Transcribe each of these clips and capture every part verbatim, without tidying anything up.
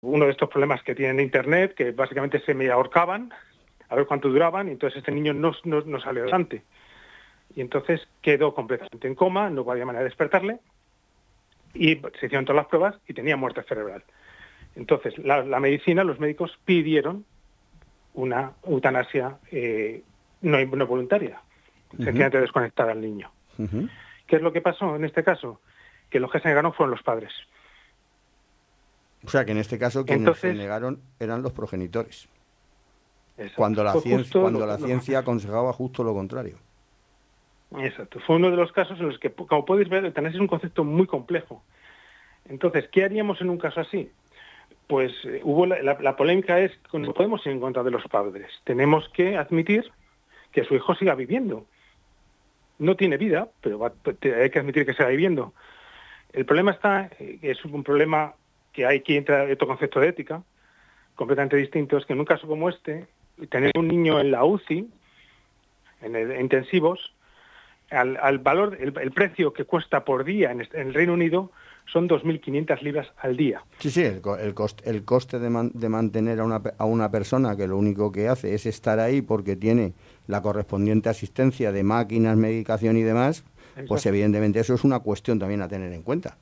uno de estos problemas que tienen Internet, que básicamente se me ahorcaban, a ver cuánto duraban, y entonces este niño no, no, no salió adelante. Y entonces quedó completamente en coma, no había manera de despertarle, y se hicieron todas las pruebas y tenía muerte cerebral. Entonces, la, la medicina, los médicos pidieron una eutanasia eh, no, no voluntaria, uh-huh. sencillamente desconectar al niño. Uh-huh. ¿Qué es lo que pasó en este caso? Que los que se negaron fueron los padres. O sea, que en este caso quienes Entonces, se negaron eran los progenitores. Exacto. Cuando la, ciencia, cuando lo, la lo, ciencia aconsejaba justo lo contrario. Exacto. Fue uno de los casos en los que, como podéis ver, el eutanasia es un concepto muy complejo. Entonces, ¿qué haríamos en un caso así? Pues eh, hubo la, la, la polémica es que no podemos ir en contra de los padres. Tenemos que admitir que su hijo siga viviendo. No tiene vida, pero va, hay que admitir que siga viviendo. El problema está, eh, es un problema que hay que entrar en otro concepto de ética, completamente distinto, es que en un caso como este, tener un niño en la U C I, en, el, en intensivos, al, al valor, el, el precio que cuesta por día en, en el Reino Unido son dos mil quinientas libras al día. Sí, sí, el, el, coste, el coste de, man, de mantener a una, a una persona que lo único que hace es estar ahí porque tiene la correspondiente asistencia de máquinas, medicación y demás, Exacto. Pues evidentemente eso es una cuestión también a tener en cuenta.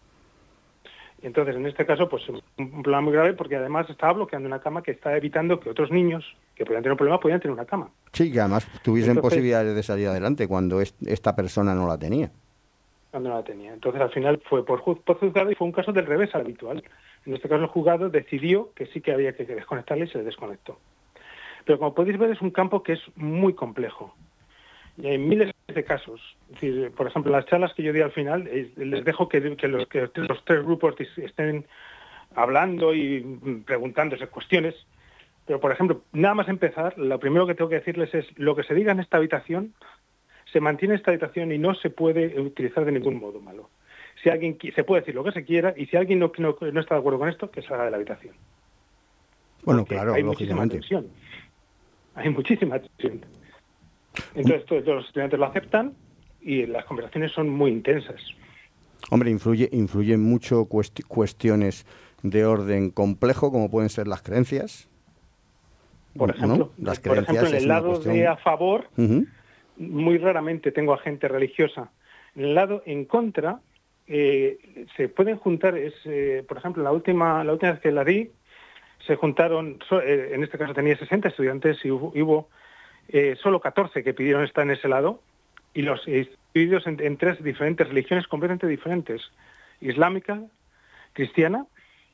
Entonces, en este caso, pues un problema muy grave porque además estaba bloqueando una cama que está evitando que otros niños que podían tener un problema podían tener una cama. Sí, que además tuviesen Entonces, posibilidades de salir adelante cuando es, esta persona no la tenía. Cuando no la tenía. Entonces, al final fue por, por juzgado y fue un caso del revés al habitual. En este caso, el juzgado decidió que sí que había que desconectarle y se le desconectó. Pero como podéis ver, es un campo que es muy complejo. Y hay miles de casos. Es decir, por ejemplo, las charlas que yo di al final, eh, les dejo que, que, los, que los tres grupos estén hablando y preguntándose cuestiones. Pero, por ejemplo, nada más empezar, lo primero que tengo que decirles es lo que se diga en esta habitación se mantiene en esta habitación y no se puede utilizar de ningún modo malo. Si alguien se puede decir lo que se quiera y si alguien no, no, no está de acuerdo con esto, que salga de la habitación. Bueno, Porque claro, hay muchísima tensión. Hay muchísima tensión. Entonces todos los estudiantes lo aceptan y las conversaciones son muy intensas. Hombre, influye, influyen mucho cuest- cuestiones de orden complejo, como pueden ser las creencias. Por ejemplo, ¿no? Las por ejemplo, en el lado cuestión... de a favor, uh-huh. muy raramente tengo a gente religiosa. En el lado en contra, eh, se pueden juntar, es, eh, por ejemplo, la última, la última vez que la di, se juntaron, so, eh, en este caso tenía sesenta estudiantes y hubo, hubo eh, solo catorce que pidieron estar en ese lado, y los divididos en, en tres diferentes religiones completamente diferentes, islámica, cristiana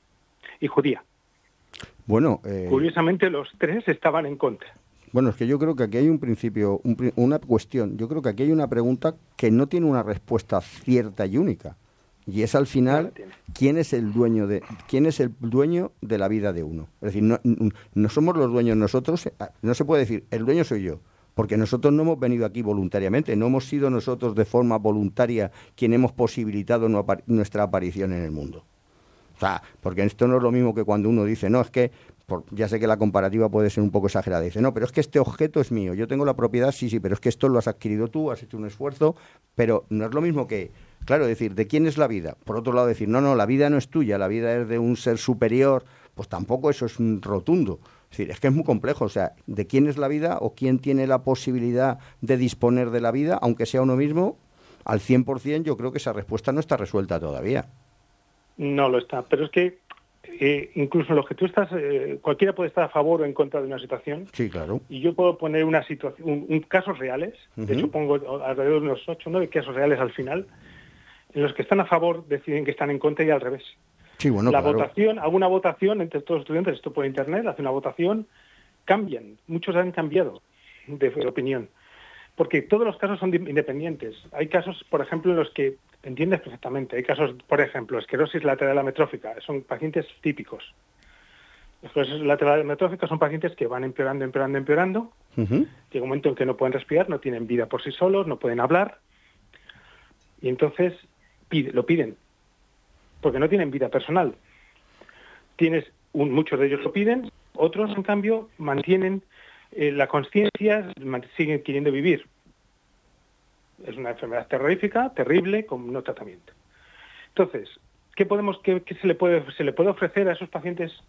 y judía. Bueno, eh... curiosamente los tres estaban en contra. Bueno, es que yo creo que aquí hay un principio, un, una cuestión, yo creo que aquí hay una pregunta que no tiene una respuesta cierta y única. Y es al final, no ¿quién es el dueño de quién es el dueño de la vida de uno? Es decir, no, no somos los dueños nosotros, no se puede decir, el dueño soy yo, porque nosotros no hemos venido aquí voluntariamente, no hemos sido nosotros de forma voluntaria quien hemos posibilitado nuestra aparición en el mundo. O sea, porque esto no es lo mismo que cuando uno dice, no, es que, por, ya sé que la comparativa puede ser un poco exagerada, dice, no, pero es que este objeto es mío, yo tengo la propiedad, sí, sí, pero es que esto lo has adquirido tú, has hecho un esfuerzo, pero no es lo mismo que, claro, decir, ¿de quién es la vida? Por otro lado, decir, no, no, la vida no es tuya, la vida es de un ser superior, pues tampoco eso es un rotundo. Es decir, es que es muy complejo, o sea, ¿de quién es la vida o quién tiene la posibilidad de disponer de la vida, aunque sea uno mismo? Al cien por ciento yo creo que esa respuesta no está resuelta todavía. No lo está, pero es que eh, incluso los que tú estás, eh, cualquiera puede estar a favor o en contra de una situación. Sí, claro. Y yo puedo poner una situación, un, un casos reales, uh-huh. de hecho pongo alrededor de unos ocho o nueve casos reales al final, en los que están a favor deciden que están en contra y al revés. Sí, bueno, la claro. votación, hago una votación entre todos los estudiantes, esto por internet, hace una votación, cambian, muchos han cambiado de, de opinión. Porque todos los casos son independientes. Hay casos, por ejemplo, en los que entiendes perfectamente. Hay casos, por ejemplo, esclerosis lateral amiotrófica. Son pacientes típicos. Las esclerosis lateral amiotrófica son pacientes que van empeorando, empeorando, empeorando. Uh-huh. Llega un momento en que no pueden respirar, no tienen vida por sí solos, no pueden hablar. Y entonces pide, lo piden. Porque no tienen vida personal. Tienes un, muchos de ellos lo piden, otros, en cambio, mantienen Eh, la conciencia, siguen queriendo vivir. Es una enfermedad terrorífica, terrible, con no tratamiento. Entonces, ¿qué podemos, qué, qué se le puede se le puede ofrecer a esos pacientes